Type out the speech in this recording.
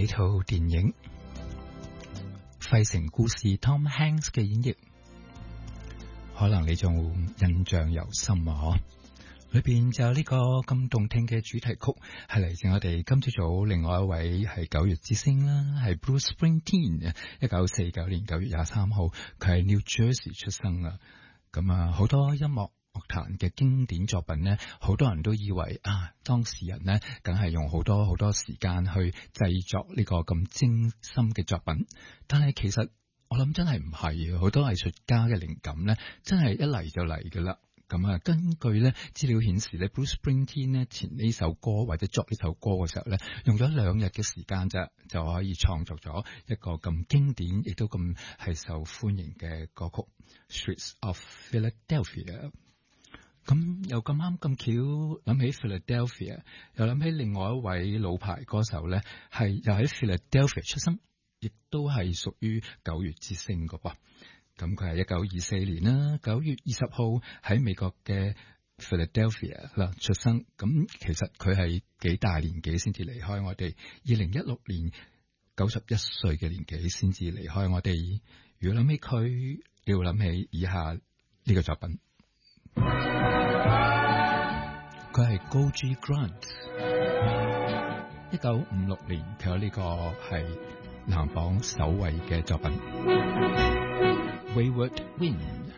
呢套電影《費城故事》Tom Hanks 嘅演繹，可能你仲印象猶深啊！裏邊就有呢個咁動聽嘅主題曲，係嚟自我哋今朝早另外一位係9月之星啦，係 Bruce Springsteen。1949年9月23號，佢係 New Jersey 出生啊。咁啊，好多音樂樂壇嘅經典作品呢，好多人都以為當事人呢，梗係用好多時間去製作呢個咁精心嘅作品。但係其實我諗真係唔係，好多藝術家嘅靈感呢，真係一嚟就嚟噶啦。咁啊，根據咧資料顯示咧，Bruce Springsteen 咧填呢首歌或者作呢首歌嘅時候咧，用咗2日嘅時間啫，就可以創作咗一個咁經典，亦都咁係受歡迎嘅歌曲《Streets of Philadelphia》。咁又咁啱咁巧諗起 Philadelphia， 又諗起另外一位老牌歌手咧，係又喺 Philadelphia 出生，亦都係屬於9月之星㗎噃。咁佢係1924年啦，9月20號喺美國嘅 Philadelphia 啦出生。咁其實佢係幾大年紀先至離開我哋，2016年91歲嘅年紀先至離開我哋。如果諗起佢，你會諗起以下呢個作品。佢係 Goji Grant。1956年佢有呢個係男榜首位嘅作品。Wayward Wind。